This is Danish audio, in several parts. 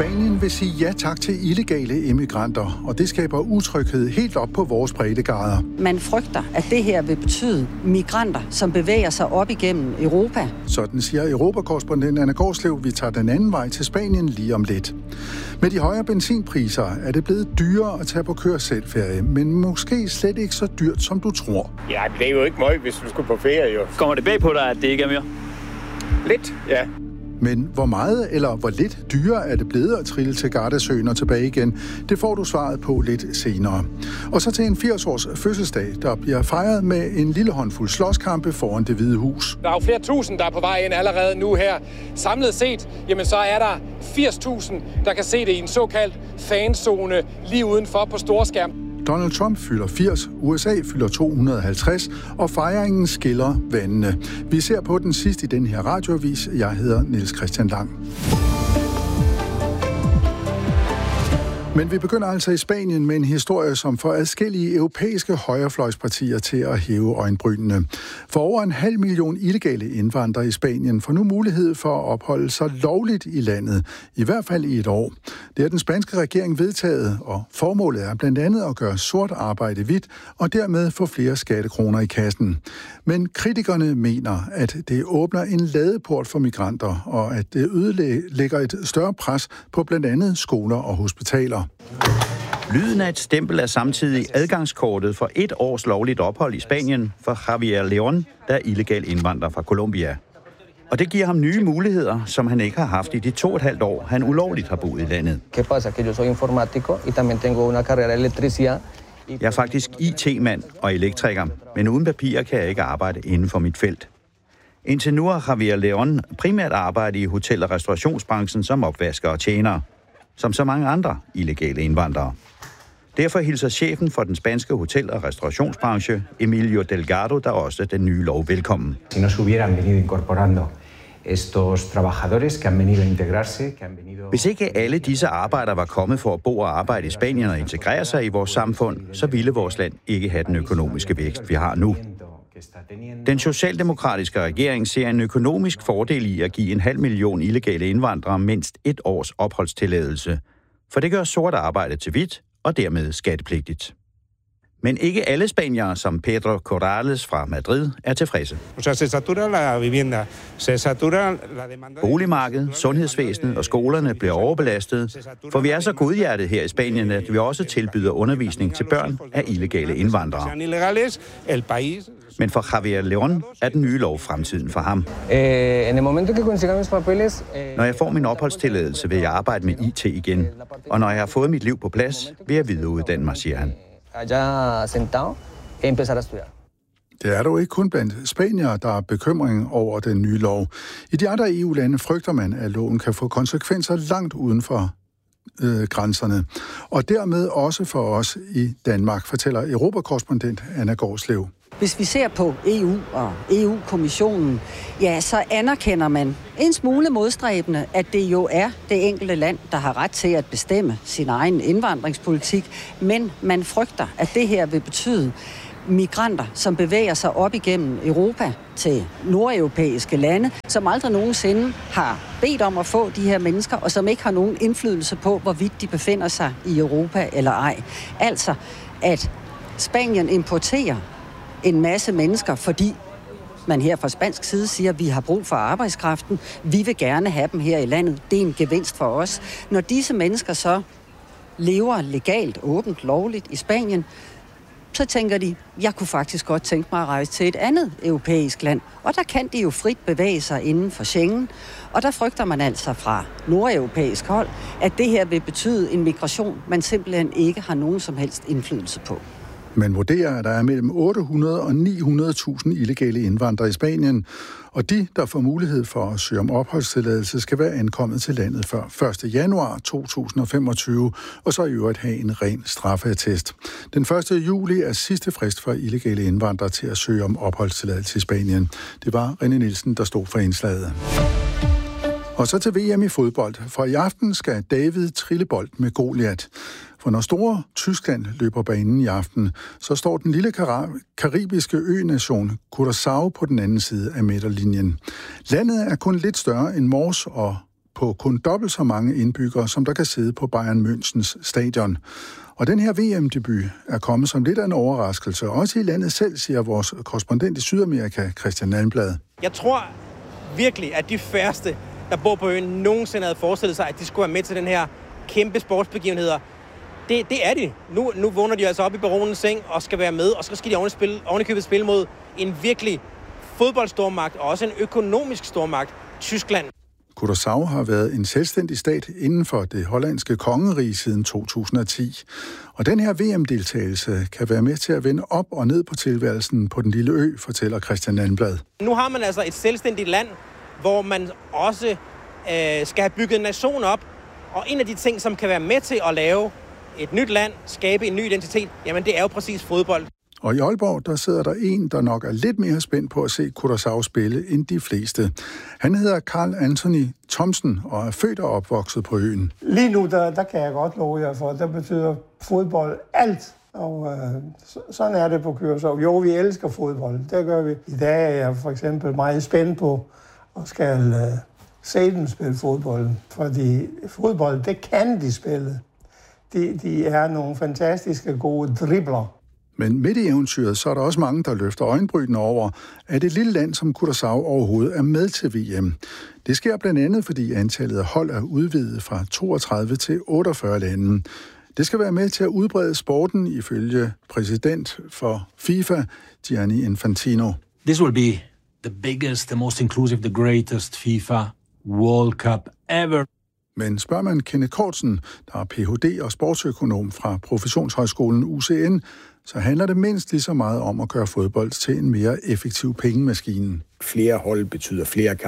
Spanien vil sige ja tak til illegale immigranter, og det skaber utryghed helt op på vores breddegrader. Man frygter, at det her vil betyde migranter, som bevæger sig op igennem Europa. Sådan siger Europakorrespondent Anna Gårdslev. Vi tager den anden vej til Spanien lige om lidt. Med de højere benzinpriser er det blevet dyrere at tage på kør-selv-ferie, men måske slet ikke så dyrt, som du tror. Ja, det er jo ikke meget, hvis du skulle på ferie, jo. Kommer det bag på dig, at det ikke er mere? Lidt, ja. Men hvor meget eller hvor lidt dyrere er det blevet at trille til Gardasøen og tilbage igen? Det får du svaret på lidt senere. Og så til en 80-års fødselsdag, der bliver fejret med en lille håndfuld slåskampe foran Det Hvide Hus. Der er jo flere tusind, der er på vej ind allerede nu her. Samlet set, jamen så er der 80.000, der kan se det i en såkaldt fanzone lige udenfor på storskærm. Donald Trump fylder 80, USA fylder 250, og fejringen skiller vandene. Vi ser på den sidste i den her radioavis. Jeg hedder Niels Christian Lang. Men vi begynder altså i Spanien med en historie, som får adskillige europæiske højrefløjspartier til at hæve øjenbrynene. For over 500.000 illegale indvandrere i Spanien får nu mulighed for at opholde sig lovligt i landet, i hvert fald i et år. Det er den spanske regering vedtaget, og formålet er blandt andet at gøre sort arbejde hvidt, og dermed få flere skattekroner i kassen. Men kritikerne mener, at det åbner en ladeport for migranter, og at det ødelægger et større pres på blandt andet skoler og hospitaler. Lyden af et stempel er samtidig adgangskortet for 1 års lovligt ophold i Spanien for Javier León, der er illegal indvandrer fra Colombia. Og det giver ham nye muligheder, som han ikke har haft i de 2,5 år, han ulovligt har boet i landet. ¿Qué pasa? Que yo soy informático y también tengo una carrera de electricidad. Jeg er faktisk IT-mand og elektriker, men uden papirer kan jeg ikke arbejde inden for mit felt. Indtil nu har Javier León primært arbejdet i hotel- og restaurationsbranchen som opvasker og tjener, som så mange andre illegale indvandrere. Derfor hilser chefen for den spanske hotel- og restaurationsbranche, Emilio Delgado, der også den nye lov velkommen. Si no se hubieran venido incorporando estos trabajadores que han venido a integrarse, que han venido... Hvis ikke alle disse arbejdere var kommet for at bo og arbejde i Spanien og integrere sig i vores samfund, så ville vores land ikke have den økonomiske vækst, vi har nu. Den socialdemokratiske regering ser en økonomisk fordel i at give 500.000 illegale indvandrere mindst 1 års opholdstilladelse, for det gør sort arbejde til hvidt og dermed skattepligtigt. Men ikke alle spaniere, som Pedro Corrales fra Madrid, er tilfredse. Boligmarkedet, sundhedsvæsenet og skolerne bliver overbelastet, for vi er så godhjertet her i Spanien, at vi også tilbyder undervisning til børn af illegale indvandrere. Men for Javier León er den nye lov fremtiden for ham. Når jeg får min opholdstilladelse, vil jeg arbejde med IT igen. Og når jeg har fået mit liv på plads, vil jeg videreuddanne mig, siger han. Det er dog ikke kun blandt spaniere, der er bekymring over den nye lov. I de andre EU-lande frygter man, at loven kan få konsekvenser langt uden for grænserne. Og dermed også for os i Danmark, fortæller Europakorrespondent Anna Gårdslev. Hvis vi ser på EU og EU-kommissionen, ja, så anerkender man en smule modstræbende, at det jo er det enkelte land, der har ret til at bestemme sin egen indvandringspolitik, men man frygter, at det her vil betyde migranter, som bevæger sig op igennem Europa til nordeuropæiske lande, som aldrig nogensinde har bedt om at få de her mennesker, og som ikke har nogen indflydelse på, hvorvidt de befinder sig i Europa eller ej. Altså, at Spanien importerer en masse mennesker, fordi man her fra spansk side siger, at vi har brug for arbejdskraften, vi vil gerne have dem her i landet, det er en gevinst for os. Når disse mennesker så lever legalt, åbent, lovligt i Spanien, så tænker de, jeg kunne faktisk godt tænke mig at rejse til et andet europæisk land. Og der kan de jo frit bevæge sig inden for Schengen. Og der frygter man altså fra nordeuropæisk hold, at det her vil betyde en migration, man simpelthen ikke har nogen som helst indflydelse på. Man vurderer, at der er mellem 800 og 900.000 illegale indvandrere i Spanien, og de, der får mulighed for at søge om opholdstilladelse, skal være ankommet til landet før 1. januar 2025, og så i øvrigt have en ren straffeattest. Den 1. juli er sidste frist for illegale indvandrere til at søge om opholdstilladelse i Spanien. Det var René Nielsen, der stod for indslaget. Og så til VM i fodbold, for i aften skal David trille bold med Goliat. For når store Tyskland løber banen i aften, så står den lille karibiske ø-nation Curaçao på den anden side af midterlinjen. Landet er kun lidt større end Mors, og på kun dobbelt så mange indbyggere, som der kan sidde på Bayern Münchens stadion. Og den her VM-debut er kommet som lidt af en overraskelse, også i landet selv, siger vores korrespondent i Sydamerika, Christian Almblad. Jeg tror virkelig, at de færreste, der bor på øen, nogensinde havde forestillet sig, at de skulle være med til den her kæmpe sportsbegivenheder. Det er de. Nu vågner de altså op i baronens seng og skal være med, og så skal de ovenikøbet spille mod en virkelig fodboldstormagt og også en økonomisk stormagt, Tyskland. Curaçao har været en selvstændig stat inden for det hollandske kongerige siden 2010. Og den her VM-deltagelse kan være med til at vende op og ned på tilværelsen på den lille ø, fortæller Christian Almblad. Nu har man altså et selvstændigt land, hvor man også skal have bygget en nation op. Og en af de ting, som kan være med til at lave et nyt land, skabe en ny identitet, jamen det er jo præcis fodbold. Og i Aalborg, der sidder der en, der nok er lidt mere spændt på at se Curaçao spille end de fleste. Han hedder Carl Anthony Thomsen og er født og opvokset på øen. Lige nu, der kan jeg godt love jer for, der betyder fodbold alt. Og sådan er det på Curaçao. Jo, vi elsker fodbold. Det gør vi. I dag er jeg for eksempel meget spændt på at skal se dem spille fodbold. Fordi fodbold, det kan de spille. De er nogle fantastiske gode dribler. Men midt i eventyret, så er der også mange, der løfter øjenbrynene over, at et lille land som Curaçao overhovedet er med til VM. Det sker blandt andet, fordi antallet af hold er udvidet fra 32 til 48 lande. Det skal være med til at udbrede sporten, ifølge præsident for FIFA, Gianni Infantino. This will be the biggest, the most inclusive, the greatest FIFA World Cup ever. Men spørger man Kenneth Kortsen, der er Ph.D. og sportsøkonom fra Professionshøjskolen UCN, så handler det mindst lige så meget om at gøre fodbold til en mere effektiv pengemaskine. Flere hold betyder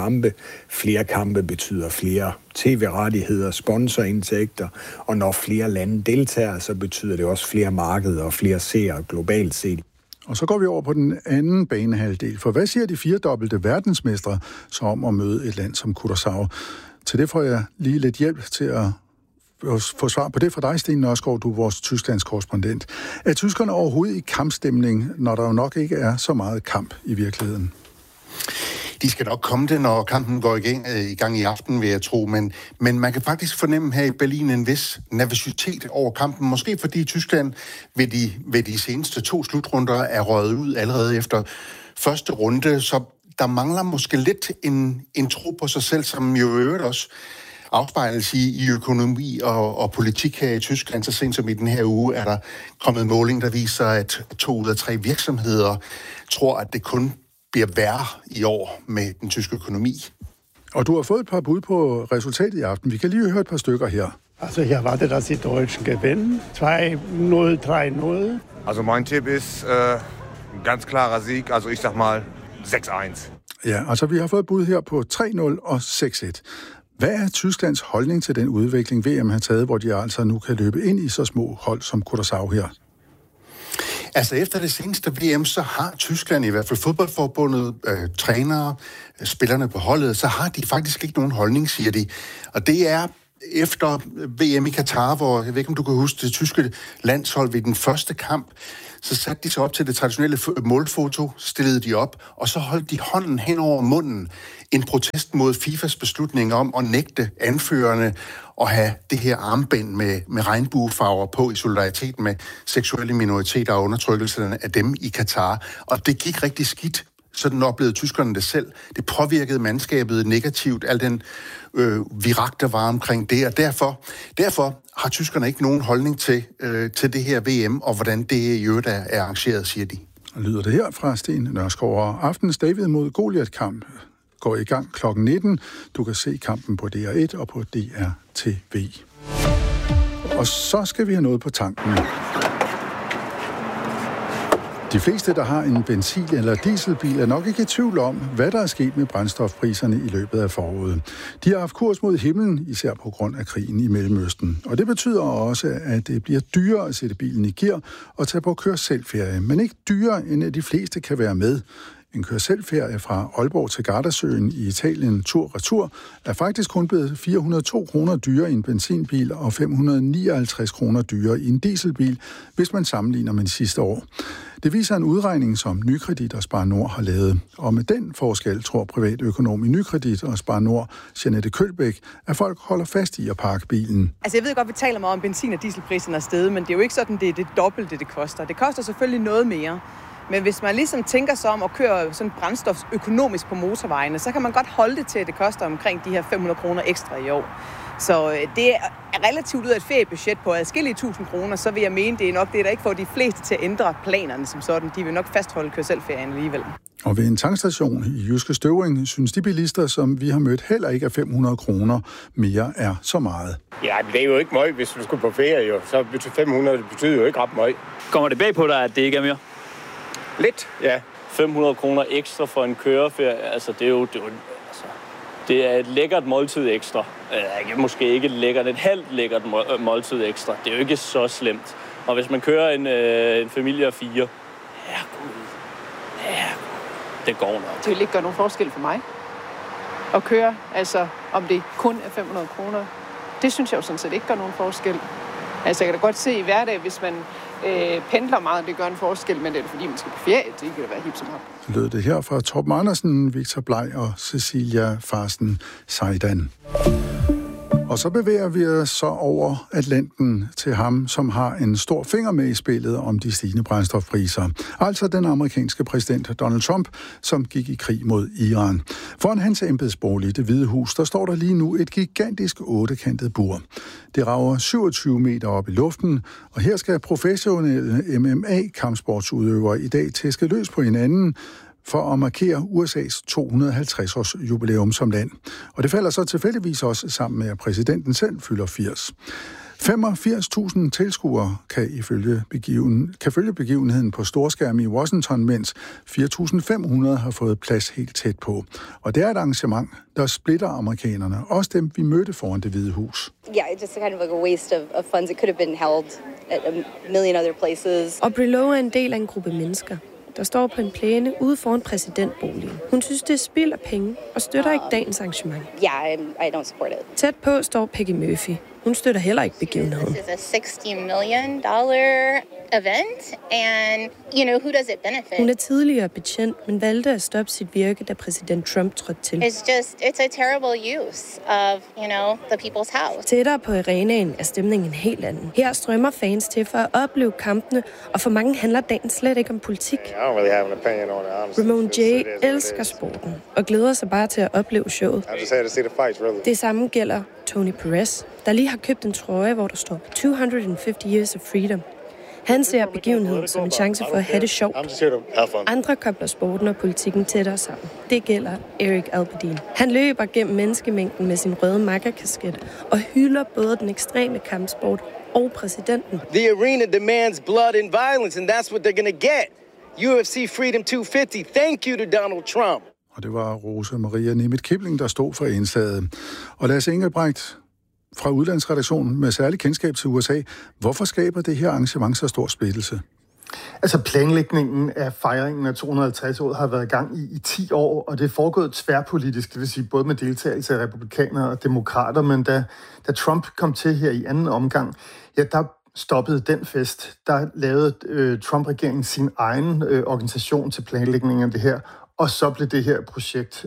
flere kampe betyder flere tv-rettigheder, sponsorindtægter, og når flere lande deltager, så betyder det også flere markeder og flere seere globalt set. Og så går vi over på den anden banehalvdel, for hvad siger de 4-dobbelte verdensmestre så om at møde et land som Curaçao? Til det får jeg lige lidt hjælp til at få svar på det fra dig, Sten Nørskov, du er vores Tysklands korrespondent. Er tyskerne overhovedet i kampstemning, når der jo nok ikke er så meget kamp i virkeligheden? De skal nok komme det, når kampen går i gang i aften, vil jeg tro. Men man kan faktisk fornemme her i Berlin en vis nervøsitet over kampen. Måske fordi Tyskland ved de seneste 2 slutrunder er røget ud allerede efter første runde. Så der mangler måske lidt en tro på sig selv, som jo øvrigt også afspejles i økonomi og politik her i Tyskland. Så sent som i den her uge er der kommet måling, der viser, at 2 ud af 3 virksomheder tror, at det kun bliver værre i år med den tyske økonomi. Og du har fået et par bud på resultatet i aften. Vi kan lige høre et par stykker her. Also ich erwarte, dass die Deutschen gewinnen. 2-0, 3-0. Also mein Tipp ist ein ganz klarer Sieg. Also ich sag mal 6-1. Ja, altså vi har fået et bud her på 3-0 og 6-1. Hvad er Tysklands holdning til den udvikling, VM har taget, hvor de altså nu kan løbe ind i så små hold som Curaçao her? Altså efter det seneste VM, så har Tyskland, i hvert fald fodboldforbundet, trænere, spillerne på holdet, så har de faktisk ikke nogen holdning, siger de. Og det er efter VM i Katar, hvor, jeg ved ikke om du kan huske, det tyske landshold ved den første kamp, så satte de sig op til det traditionelle målfoto, stillede de op, og så holdt de hånden hen over munden. En protest mod FIFAs beslutning om at nægte anførerne at have det her armbind med regnbuefarver på i solidaritet med seksuelle minoriteter og undertrykkelserne af dem i Katar. Og det gik rigtig skidt. Sådan oplevede tyskerne det selv. Det påvirkede mandskabet negativt, al den virak, der var omkring det. Og derfor har tyskerne ikke nogen holdning til det her VM, og hvordan det i øvrigt er arrangeret, siger de. Og lyder det her fra Sten Nørskov. Og aftens David mod Goliath-kamp går i gang kl. 19. Du kan se kampen på DR1 og på DRTV. Og så skal vi have noget på tanken. De fleste, der har en benzin- eller dieselbil, er nok ikke i tvivl om, hvad der er sket med brændstofpriserne i løbet af foråret. De har haft kurs mod himlen, især på grund af krigen i Mellemøsten. Og det betyder også, at det bliver dyrere at sætte bilen i gear og tage på kør-selv-ferie, men ikke dyrere, end at de fleste kan være med. En kør-selv-ferie fra Aalborg til Gardasøen i Italien tur-retur er faktisk kun blevet 402 kroner dyrere i en benzinbil og 559 kroner dyrere i en dieselbil, hvis man sammenligner med sidste år. Det viser en udregning, som Nykredit og Spar Nord har lavet. Og med den forskel tror privatøkonom i Nykredit og Spar Nord, Jeanette Kølbæk, at folk holder fast i at parke bilen. Altså jeg ved godt, vi taler meget om benzin- og dieselprisen er steget, men det er jo ikke sådan, det er det dobbelte, det koster. Det koster selvfølgelig noget mere. Men hvis man ligesom tænker sig om at køre sådan brændstof økonomisk på motorvejene, så kan man godt holde det til, at det koster omkring de her 500 kroner ekstra i år. Så det er relativt ud af et feriebudget på adskillige 1000 kroner, så vil jeg mene, det er nok det, der ikke får de fleste til at ændre planerne som sådan. De vil nok fastholde kør-selv-ferien alligevel. Og ved en tankstation i Jyske Støvring synes de bilister, som vi har mødt, heller ikke, at 500 kroner mere er så meget. Ja, det er jo ikke meget, hvis du skulle på ferie, jo. Så 500, det betyder jo ikke ret meget. Kommer det bag på dig, at det ikke er mere? Lidt, ja. 500 kroner ekstra for en køreferie, altså det er et lækkert måltid ekstra. Måske ikke lækkert, et halvt lækkert måltid ekstra. Det er jo ikke så slemt. Og hvis man kører en familie af 4, det går nok. Det vil ikke gøre nogen forskel for mig at køre, altså om det kun er 500 kroner. Det synes jeg jo sådan set ikke gør nogen forskel. Altså jeg kan da godt se i hverdag, hvis man pendler meget, det gør en forskel, men det er fordi, man skal på ferie, det kan da være hip som op. Lød det her fra Torben Andersen, Victor Blej og Cecilia Farsten Seidan. Og så bevæger vi os så over Atlanten til ham, som har en stor finger med i spillet om de stigende brændstofpriser. Altså den amerikanske præsident Donald Trump, som gik i krig mod Iran. Foran hans embedsbolig, Det Hvide Hus, der står der lige nu et gigantisk 8-kantet bur. Det rager 27 meter op i luften, og her skal professionelle MMA-kampsportsudøvere i dag tæske løs på hinanden, for at markere USA's 250-års jubilæum som land. Og det falder så tilfældigvis også sammen med, at præsidenten selv fylder 80. 85.000 tilskuere kan følge begivenheden på storskærm i Washington, mens 4.500 har fået plads helt tæt på. Og det er et arrangement, der splitter amerikanerne, også dem, vi mødte foran Det Hvide Hus. Yeah, it's just kind of like a waste of funds. It could have been held at a million other places. Aubrey Lowe er en del af en gruppe mennesker, der står på en plæne ude foran præsidentboligen. Hun synes, det er spild af penge og støtter ikke dagens arrangement. Yeah, I don't support it. Tæt på står Peggy Murphy. Hun støtter heller ikke begivenheden. This is a $60 million event, and who does it benefit? Hun er tidligere betjent, men valgte at stoppe sit virke, da præsident Trump trådte til. It's a terrible use of, the people's house. Tættere på arenaen er stemningen en helt anden. Her strømmer fans til for at opleve kampene, og for mange handler dagen slet ikke om politik. Ramon J. elsker sporten og glæder sig bare til at opleve showet. Det samme gælder Tony Perez, der lige har købt en trøje, hvor der står 250 Years of Freedom. Han ser begivenheden som en chance for at have det sjovt. Andre kobler sporten og politikken tættere sammen. Det gælder Eric Alpedin. Han løber gennem menneskemængden med sin røde makkerkasket og hylder både den ekstreme kampsport og præsidenten. The arena demands blood and violence, and that's what they're gonna get. UFC Freedom 250. Thank you to Donald Trump. Og det var Rosa Maria Nemeth Kibling, der stod for indslaget. Og Lasse Engelbrecht fra udlandsredaktionen med særlig kendskab til USA. Hvorfor skaber det her arrangement så stor splittelse? Altså planlægningen af fejringen af 250 år har været i gang i 10 år, og det er foregået tværpolitisk, det vil sige både med deltagelse af republikanere og demokrater, men da Trump kom til her i anden omgang, ja, der stoppede den fest. Der lavede Trump-regeringen sin egen organisation til planlægningen af det her, og så blev det her projekt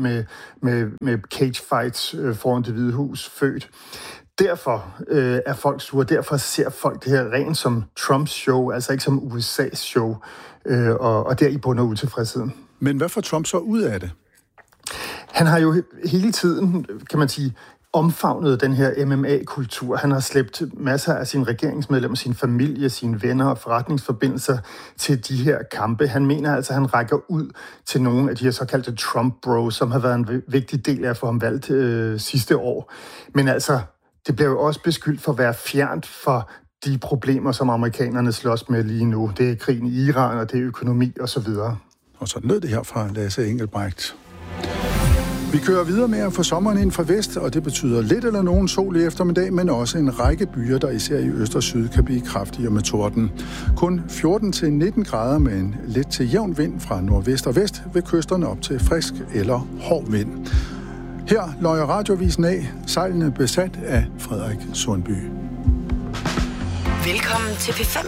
med cage fights foran Det Hvide Hus født. Derfor er folk sure, derfor ser folk det her rent som Trumps show, altså ikke som USA's show, og deri bunder utilfredsheden. Men hvad får Trump så ud af det? Han har jo hele tiden, kan man sige, omfavnet den her MMA-kultur. Han har slæbt masser af sine regeringsmedlemmer, sin familie, sine venner og forretningsforbindelser til de her kampe. Han mener altså, at han rækker ud til nogle af de her såkaldte Trump-bros, som har været en vigtig del af at få ham valgt sidste år. Men altså, det bliver jo også beskyldt for at være fjernt for de problemer, som amerikanerne slås med lige nu. Det er krigen i Iran, og det er økonomi osv. Og så lød det her fra Lasse Engelbrecht. Vi kører videre med at få sommeren ind fra vest, og det betyder lidt eller nogen sol i eftermiddag, men også en række byer, der især i øst og syd kan blive kraftigere med torden. Kun 14-19 grader med en let til jævn vind fra nordvest og vest ved kysterne op til frisk eller hård vind. Her løjer radiovisen af, sejlene besat af Frederik Sundby. Velkommen til P5